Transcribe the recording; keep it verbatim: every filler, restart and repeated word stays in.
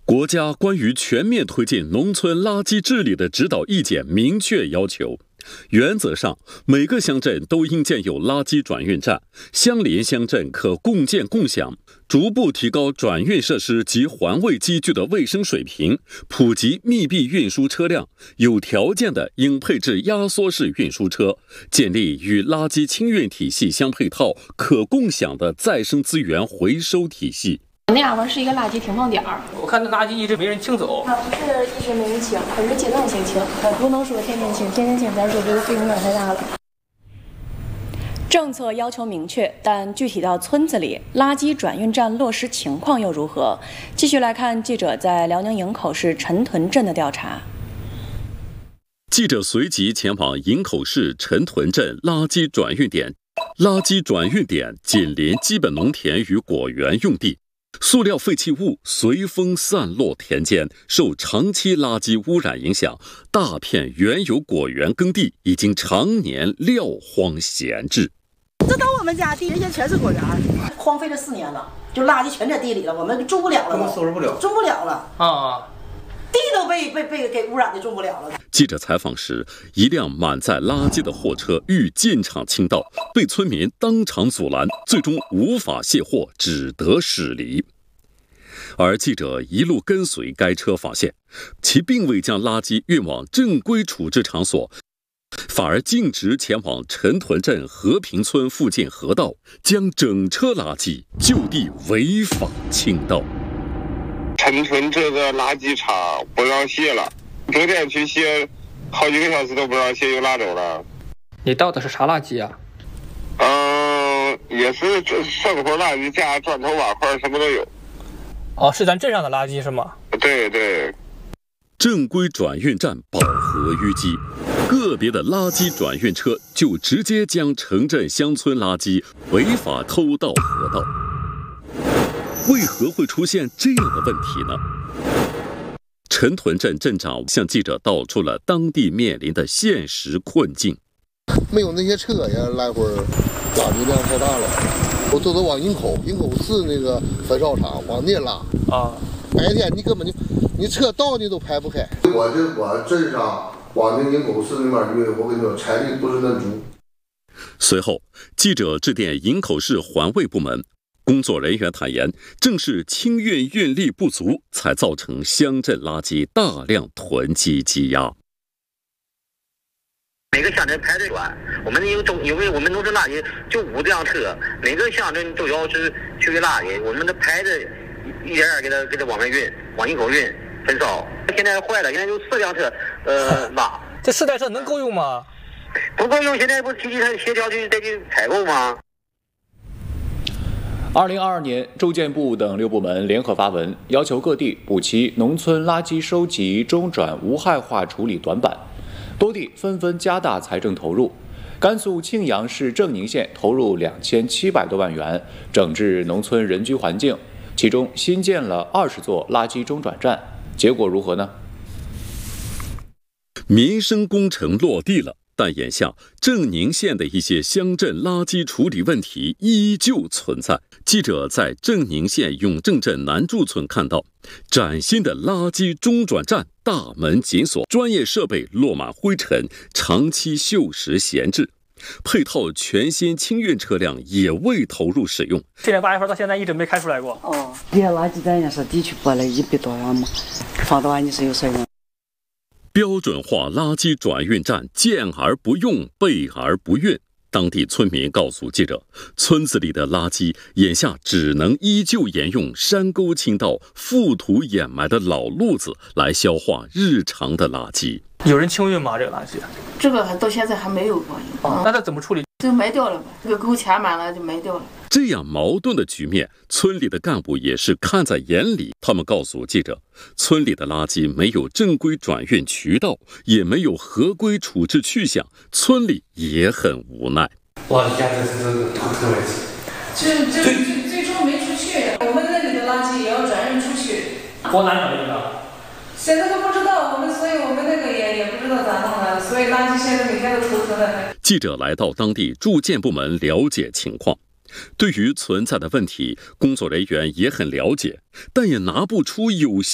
国家关于全面推进农村垃圾治理的指导意见明确要求，原则上，每个乡镇都应建有垃圾转运站，相邻乡镇可共建共享，逐步提高转运设施及环卫机具的卫生水平，普及密闭运输车辆，有条件的应配置压缩式运输车，建立与垃圾清运体系相配套、可共享的再生资源回收体系。 那样吧是一个垃圾停放点儿， 我看那垃圾一直没人清走。 啊，不是一直没人清，可是阶段性清，不能说天天清，天天清咱说这个费用有点太大了。 政策要求明确，但具体到村子里，垃圾转运站落实情况又如何？继续来看记者在辽宁营口市陈屯镇的调查。 记者随即前往营口市陈屯镇垃圾转运点，垃圾转运点紧邻基本农田与果园用地。塑料废弃物随风散落田间，受长期垃圾污染影响，大片原有果园耕地已经常年撂荒闲置。 这都我们家地，人家全是果园，荒废了四年了，就垃圾全在地里了，我们种不了了， 根本收拾不了， 种不了了啊！ 地都被被被给污染的，种不了了。 记者采访时，一辆满载垃圾的货车欲进场倾倒，被村民当场阻拦，最终无法卸货，只得驶离。而记者一路跟随该车，发现其并未将垃圾运往正规处置场所，反而径直前往陈屯镇和平村附近河道，将整车垃圾就地违法倾倒。 陈屯这个垃圾场不让卸了，昨天去卸，好几个小时都不让卸，又拉走了。 你倒的是啥垃圾啊？ 嗯，也是生活垃圾加砖头瓦块，什么都有。 哦，是咱镇上的垃圾是吗？ 对对。 正规转运站饱和淤积，个别的垃圾转运车就直接将城镇乡村垃圾违法偷倒河道。为何会出现这样的问题呢？陈屯镇镇长向记者道出了当地面临的现实困境。 没有那些车呀，来回垃圾量太大了，我都得往营口，营口市那个焚烧厂往那拉啊。 白天你根本就，你车到你都排不开。我这我镇上往那营口市那边运，我跟你说，财力不是那足。 随后，记者致电营口市环卫部门。工作人员坦言，正是清运运力不足，才造成乡镇垃圾大量囤积积压。 每个乡镇排队短，我们有中，因为我们农村垃圾就五辆车，每个乡镇都要是去运垃圾，我们的排着一点点给它给它往外运，往营口运焚烧。现在坏了，现在有四辆车，呃拉。 这四辆车能够用吗？ 不够用，现在不提起他协调去再去采购吗？ 二零二二年，住建部等六部门联合发文，要求各地补齐农村垃圾收集中转无害化处理短板，多地纷纷加大财政投入。甘肃庆阳市正宁县投入两千七百多万元整治农村人居环境，其中新建了二十座垃圾中转站，结果如何呢？ 民生工程落地了。但眼下正宁县的一些乡镇垃圾处理问题依旧存在。记者在正宁县永正镇南柱村看到，崭新的垃圾中转站大门紧锁，专业设备落满灰尘，长期锈蚀闲置，配套全新清运车辆也未投入使用。 这年八月份到现在一直没开出来过。 哦，离垃圾站也是地区过来一百多远嘛，放到你是有啥用？ 标准化垃圾转运站见而不用，备而不运。当地村民告诉记者，村子里的垃圾眼下只能依旧沿用山沟倾倒、覆土掩埋的老路子来消化日常的垃圾。 有人清运吗？这个垃圾？ 这个到现在还没有过。 哦，那它怎么处理？ 就埋掉了吧，这个沟填满了就埋掉了。 这样矛盾的局面，村里的干部也是看在眼里。他们告诉记者，村里的垃圾没有正规转运渠道，也没有合规处置去向，村里也很无奈。 垃圾家这是头疼的事， 就就最最终没出去，我们那里的垃圾也要转运出去。 多难转运的？ 现在都不知道，我们所以我们那个也也不知道咋弄的，所以垃圾现在每天都头疼的。 记者来到当地住建部门了解情况。对于存在的问题，工作人员也很了解，但也拿不出有效